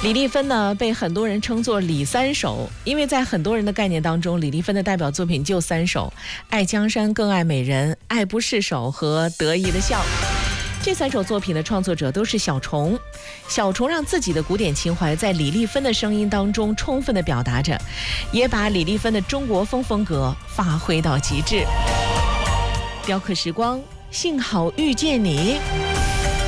李丽芬呢，被很多人称作李三首，因为在很多人的概念当中，李丽芬的代表作品就3首：爱江山更爱美人、爱不释手和得意的笑。这3首作品的创作者都是小虫，小虫让自己的古典情怀在李丽芬的声音当中充分的表达着，也把李丽芬的中国风风格发挥到极致。雕刻时光，幸好遇见你。